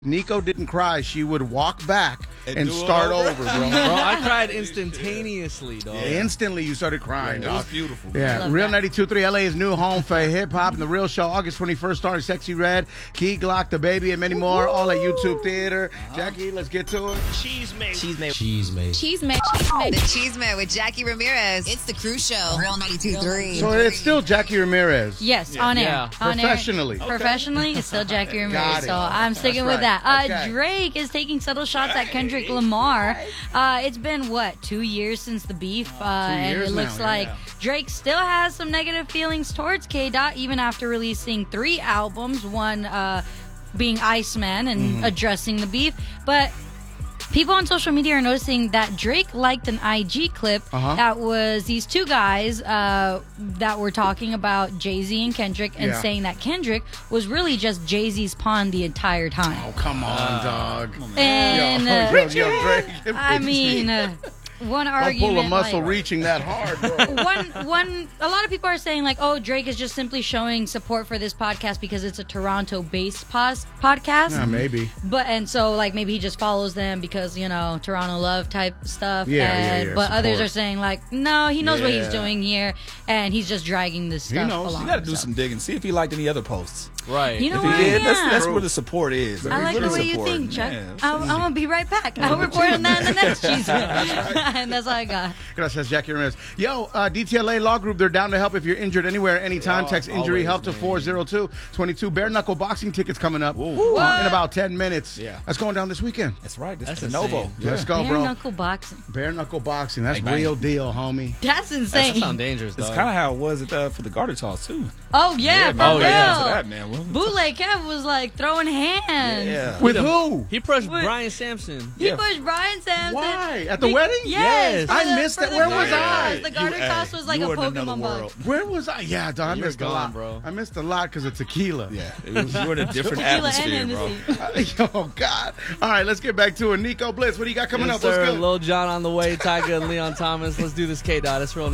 Nico didn't cry. She would walk back and do it start over. over, bro. Bro, I cried instantaneously, dog. Instantly, you started crying. It was dog. beautiful. Yeah, Real 92.3 LA's new home for hip hop and the Real Show. August 21st, starring Sexy Red, Key Glock, The Baby, and many more. All at YouTube Theater. Jackie, let's get to it. Cheese mate. The Cheese Mate with Jackie Ramirez. It's the Crew Show. Real 92.3. So it's still Jackie Ramirez. Yes, on air. Yeah. On air. Professionally. Professionally, it's still Jackie Got Ramirez. it. So I'm sticking That's with that. right. Okay. Drake is taking subtle shots at Kendrick Lamar. It's been, 2 years since the beef? And years it looks now, like yeah. Drake still has some negative feelings towards K-Dot, even after releasing 3 albums, one being Iceman and addressing the beef. But people on social media are noticing that Drake liked an IG clip that was these two guys that were talking about Jay-Z and Kendrick and saying that Kendrick was really just Jay-Z's pawn the entire time. Oh, come on, dog. And Yo, Drake. I mean, one Don't argument. pull a muscle like, reaching that hard, bro. a lot of people are saying like, oh, Drake is just simply showing support for this podcast because it's a Toronto-based podcast. Yeah, maybe. And so like maybe he just follows them because Toronto love type stuff. Yeah, But support. others are saying like, no, he knows what he's Yeah. doing here, and he's just dragging this stuff knows. along. You got to do some digging. See if he liked any other posts. Right. You know If what? he did, Yeah. that's where the support is. I like Really the way you support. think, Chuck. Yeah, I'm gonna be right back. I'll report on that in the next cheese. And that's all I got. Gracias, Jackie Ramirez. Yo, DTLA Law Group, they're down to help if you're injured anywhere, anytime. Text injury always, help to man. 40222. Bare Knuckle Boxing tickets coming up in about 10 minutes. Yeah. That's going down this weekend. That's right. That's That's Novo. insane. Let's go, Bare bro. knuckle boxing. Bare Knuckle Boxing. That's Bang, bang. real deal, homie. That's That insane. sounds dangerous, It's dog. kind of how it was for the Garter Toss, too. Oh yeah, for man. real. Get into that, man. Bootleg Kev was like throwing hands. Yeah. With who? He pushed Wait. Brian Sampson. He Yeah. pushed Brian Sampson. Why? At the wedding? Yes. Yes. for I the- missed for it. the Where was garter I? toss. The garter toss was like you a were in another Pokemon bug. world. Where was I? Yeah, dog, I You were missed a gone, lot. bro. I missed a lot because of tequila. Yeah. You were in a different Tequila atmosphere, and bro. Hennessy. Oh, God. All right, let's get back to it. Nico Blitz, what do you got coming Yes, up? What's sir. good? Lil Jon on the way. Tyga and Leon Thomas. Let's do this K-Dot. It's real.